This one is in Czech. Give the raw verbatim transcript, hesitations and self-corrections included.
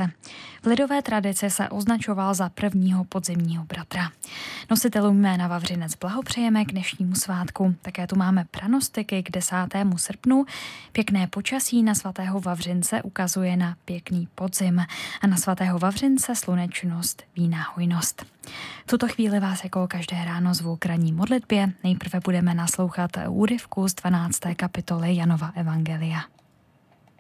Vavřince. V lidové tradici se označoval za prvního podzimního bratra. Nositelům jména Vavřinec blahopřejeme k dnešnímu svátku. Také tu máme pranostiky k desátému srpnu. Pěkné počasí na svatého Vavřince ukazuje na pěkný podzim a na svatého Vavřince slunečnost víná hojnost. V tuto chvíli vás jako každé ráno zvu k ranní modlitbě. Nejprve budeme naslouchat úryvku z dvanácté kapitoly Janova evangelia.